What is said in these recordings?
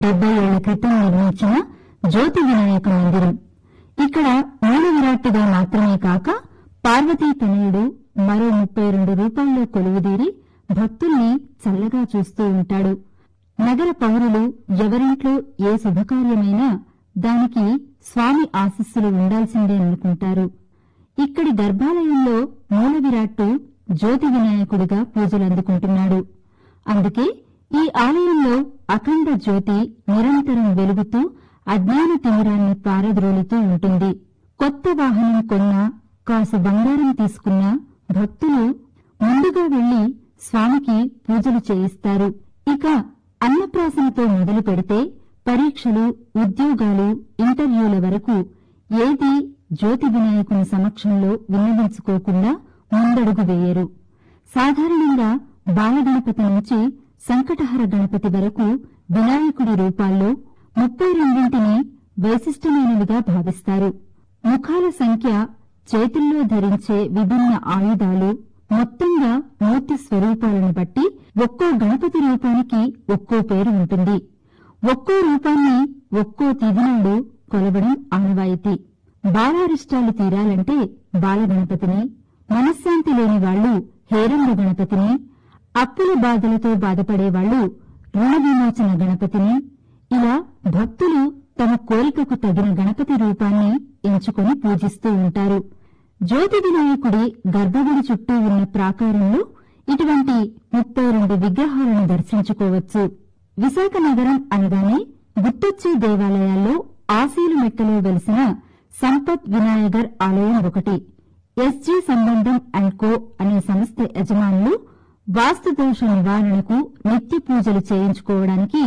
70 ఏళ్ల క్రితం నిర్మించిన జ్యోతి వినాయక మందిరం. ఇక్కడ మూల విరాట్టుగా మాత్రమే కాక పార్వతీ తనయుడు మరో 32 రూపాల్లో కొలువుదీరి భక్తుల్ని చల్లగా చూస్తూ ఉంటాడు. నగర పౌరులు ఎవరింట్లో ఏ శుభకార్యమైనా దానికి స్వామి ఆశీస్సులు ఉండాల్సిందే అనుకుంటారు. ఇక్కడి గర్భాలయంలో మూల విరాట్టు జ్యోతి వినాయకుడిగా పూజలందుకుంటున్నాడు. అందుకే ఈ ఆలయంలో అఖండ జ్యోతి నిరంతరం వెలుగుతూ అజ్ఞాన తిమిరాన్ని పారద్రోలుతూ ఉంటుంది. కొత్త వాహనం కొన్నా, కాసు బంగారం తీసుకున్నా భక్తులు ముందుగా వెళ్లి స్వామికి పూజలు చేయిస్తారు. ఇక అన్నప్రాసనతో మొదలు పెడితే పరీక్షలు, ఉద్యోగాలు, ఇంటర్వ్యూల వరకు ఏదీ జ్యోతి వినాయకుని సమక్షంలో విన్నవించుకోకుండా ముందడుగు వేయరు. సాధారణంగా బాలగణపతి నుంచి సంకటహర గణపతి వరకు వినాయకుడి రూపాల్లో 32ని వైశిష్టమైనవిగా భావిస్తారు. ముఖాల సంఖ్య, చేతుల్లో ధరించే విభిన్న ఆయుధాలు, మొత్తంగా మూర్తి స్వరూపాలను బట్టి ఒక్కో గణపతి రూపానికి ఒక్కో పేరు ఉంటుంది. ఒక్కో రూపాన్ని ఒక్కో తిథినాడు కొలవడం ఆనవాయితీ. బాలారిష్టాలు తీరాలంటే బాలగణపతిని, మనశ్శాంతి లేని వాళ్లు హేరంబ గణపతిని, అప్పుల బాధలతో బాధపడేవాళ్లు రుణ విమోచన గణపతిని, ఇలా భక్తులు తమ కోరికకు తగిన గణపతి రూపాన్ని ఎంచుకుని పూజిస్తూ ఉంటారు. జ్యోతి వినాయకుడి గర్భగుడి చుట్టూ ఉన్న ప్రాకారంలో ఇటువంటి 32 విగ్రహాలను దర్శించుకోవచ్చు. విశాఖ నగరం అనగానే గుర్తొచ్చే దేవాలయాల్లో ఆశీలు మెట్టలో వెలిసిన సంపత్ వినాయగర్ ఆలయం ఒకటి. ఎస్జీ సంబంధం అండ్ కో అనే సంస్థ యజమానులు వాస్తుదోష నివారణకు నిత్య పూజలు చేయించుకోవడానికి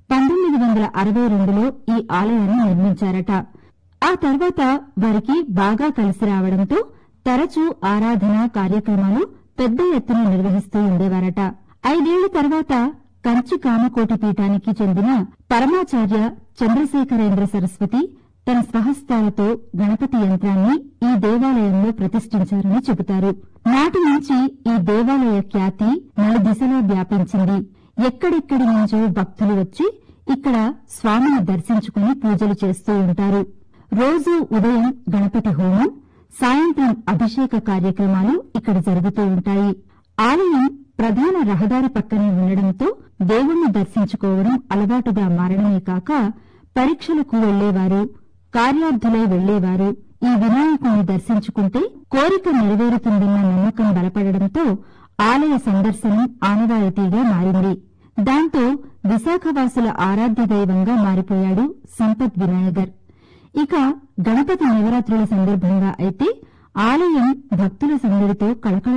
1962లో ఈ ఆలయాన్ని నిర్మించారట. ఆ తర్వాత వారికి బాగా కలిసి రావడంతో తరచూ ఆరాధన కార్యక్రమాలు పెద్ద ఎత్తున నిర్వహిస్తూ ఉండేవారట. 5 ఏళ్ల తర్వాత కంచి కామకోటి పీఠానికి చెందిన పరమాచార్య చంద్రశేఖరేంద్ర సరస్వతి తన స్వహస్తాలతో గణపతి యంత్రాన్ని ఈ దేవాలయంలో ప్రతిష్ఠించారని చెబుతారు. నాటి నుంచి ఈ దేవాలయ ఖ్యాతి నలుదిశలా వ్యాపించింది. ఎక్కడెక్కడి నుంచో భక్తులు వచ్చి ఇక్కడ స్వామిని దర్శించుకుని పూజలు చేస్తూ ఉంటారు. రోజూ ఉదయం గణపతి హోమం, సాయంత్రం అభిషేక కార్యక్రమాలు ఇక్కడ జరుగుతూ ఉంటాయి. ఆలయం ప్రధాన రహదారి పక్కనే ఉండడంతో దేవుణ్ణి దర్శించుకోవడం అలవాటుగా మారడమే కాక పరీక్షలకు వెళ్లేవారు, కార్యార్థులై వెళ్లేవారు ఈ వినాయకుణ్ణి దర్శించుకుంటే కోరిక నెరవేరుతుందన్న నమ్మకం బలపడడంతో ఆలయ సందర్శనం ఆనవాయితీగా మారింది. దాంతో విశాఖవాసుల ఆరాధ్య దైవంగా మారిపోయాడు సంపత్ వినాయగర్. ఇక గణపతి నవరాత్రుల సందర్భంగా అయితే ఆలయం భక్తుల సందడితో కళకళ